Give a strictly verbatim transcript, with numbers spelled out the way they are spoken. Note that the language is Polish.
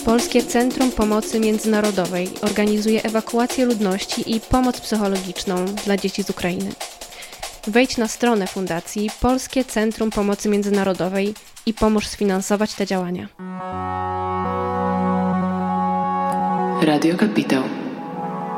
Polskie Centrum Pomocy Międzynarodowej organizuje ewakuację ludności i pomoc psychologiczną dla dzieci z Ukrainy. Wejdź na stronę Fundacji Polskie Centrum Pomocy Międzynarodowej i pomóż sfinansować te działania. Radio Kapitał.